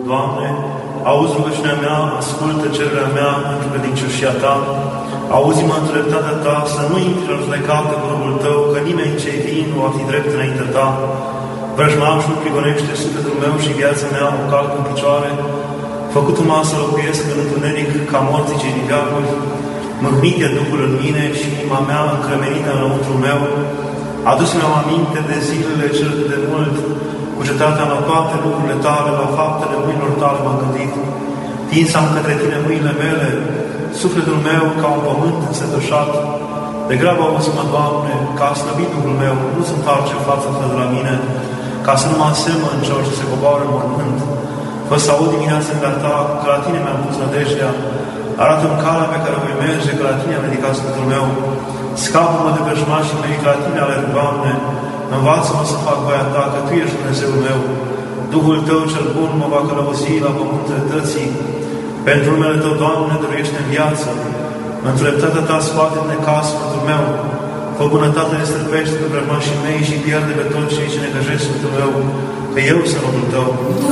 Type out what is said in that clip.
Doamne, auzi rugăciunea mea, ascultă cererea mea pentru credincioșia Ta, auzi-mă în dreptatea Ta, să nu intri în judecată cu robul Tău, că nimeni ce-i vin nu va fi drept înaintea Ta. Vrăjmașul prigonește sufletul meu și viața mea o calc în picioare, făcut-mă să locuiesc în întuneric ca morții cei din veacuri, mâhnit e Duhul în mine și inima mea încremenită înăuntru meu. Adus-mi aminte de zilele cele de mult, cu cetatea la toate lucrurile Tale, la faptele mâinilor Tale m-am gândit. Tinsam către Tine mâinile mele, sufletul meu ca un pământ însetușat. Degrabă auzi-mă, Doamne, ca a slăbit Duhul meu, nu se întoarce fața Ta de la mine, ca să nu mă asemăn celor ce se coboară în mormânt. Fă să aud dimineața în Ta, că la Tine mi-am pus nădejdea. Arată-mi calea pe care voi merge, că la Tine am ridicat sufletul meu. Scapă-mă de vrăjmașii mei, că la Tine alerg, Doamne. Învață-mă să fac voia Ta, că Tu ești Dumnezeul meu. Duhul Tău cel bun mă va călăuzi la pământul dreptății. Pentru numele Tău, Doamne, dăruiește în viață. Într-o dreptatea Ta scoate în necaz sfântul meu. Fă bunătate ne stârpește pe vrăjmașii mei și pierde pe toți cei ce necăjesc sfântul meu, că eu sunt robul Tău.